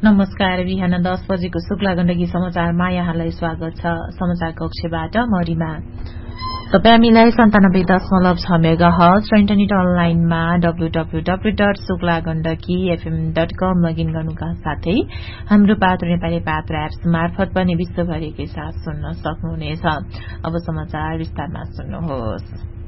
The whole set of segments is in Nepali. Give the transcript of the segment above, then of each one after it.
नमस्कार। बिहान 10 बजेको शुक्ला गण्डकी समाचारमा यहाँलाई स्वागत छ। समाचार कक्षबाट मरिमा। तपाई हामीलाई 97.6 मेगाहर्ज र इन्टरनेट अनलाइनमा www.suklagandakifm.com लगइन गर्नुका साथै हाम्रो पात्र नेपाली पात्र एप्स मार्फत पनि विश्वभरिकै साथ सुन्न सक्नुहुनेछ। अब समाचार विस्तारमा सुन्नुहोस्।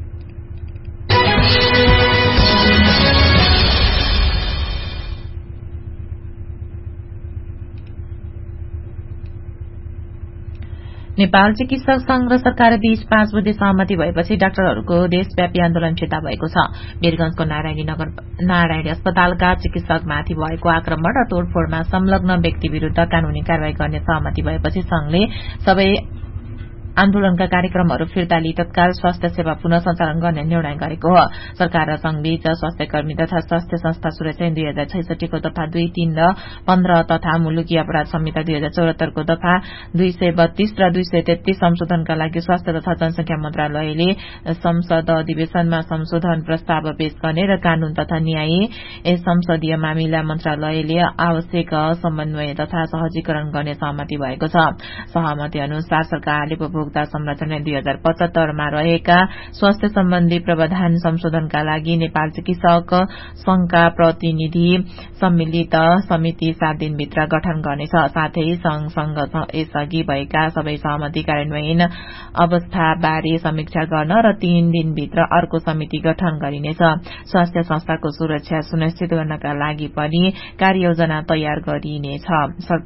नेपाल चिकित्सक संघ र सरकार बीच 5 बुधे सहमति भएपछि डाक्टरहरूको देशव्यापी आन्दोलन फिर्ता भएको छ। वीरगंजको नारायणी अस्पतालका चिकित्सकमाथि भएको आक्रमण र तोडफोड़मा संलग्न व्यक्ति विरूद्ध कानूनी कार्यवाही गर्ने सहमति भएपछि संघले सबै आन्दोलनका कार्यक्रमहरू फिर्ता लिई तत्काल स्वास्थ्य सेवा पुनः सञ्चालन गर्ने निर्णय गरेको हो। सरकार र संघबीच स्वास्थ्य कर्मी तथा स्वास्थ्य संस्था सुरक्षा 2066 को दफा 2, 3 र 15 तथा मुलुकी अपराध संहिता 2074 को दफा 232 र 233 संशोधनका लागि स्वास्थ्य तथा जनसंख्या मन्त्रालयले संसद अधिवेशनमा संशोधन प्रस्ताव पेश गर्ने र कानून तथा न्याय संसदीय मामिला मन्त्रालयले आवश्यक समन्वय तथा सहजीकरण गर्ने सहमति भएको छ। सहमति अनुसार सरकारले उपभोक्ता संरक्षण 2075 मा रहेका स्वास्थ्य सम्बन्धी प्रावधान संशोधनका लागि नेपाल चिकित्सक संघका प्रतिनिधि सम्मिलित समिति 7 दिनभित्र गठन गर्नेछ। साथै संघसँग यसअघि भएका सबै सहमति कार्यान्वयन अवस्थाबारे समीक्षा गर्न र 3 दिनभित्र अर्को समिति गठन गरिनेछ। स्वास्थ्य संस्थाको सुरक्षा सुनिश्चित गर्नका लागि पनि कार्ययोजना तयार गरिनेछ।